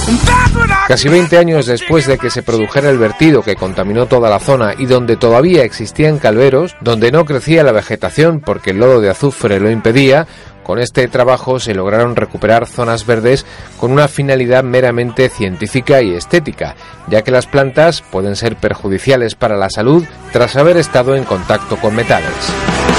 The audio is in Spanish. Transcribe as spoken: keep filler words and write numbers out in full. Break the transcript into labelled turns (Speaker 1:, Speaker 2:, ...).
Speaker 1: Casi veinte años después de que se produjera el vertido que contaminó toda la zona y donde todavía existían calveros, donde no crecía la vegetación porque el lodo de azufre lo impedía, con este trabajo se lograron recuperar zonas verdes con una finalidad meramente científica y estética, ya que las plantas pueden ser perjudiciales para la salud tras haber estado en contacto con metales.